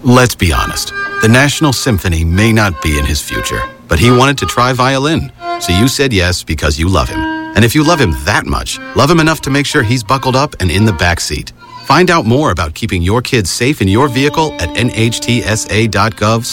Let's be honest. The National Symphony may not be in his future, but he wanted to try violin. So you said yes because you love him. And if you love him that much, love him enough to make sure he's buckled up and in the back seat. Find out more about keeping your kids safe in your vehicle at nhtsa.gov/safety.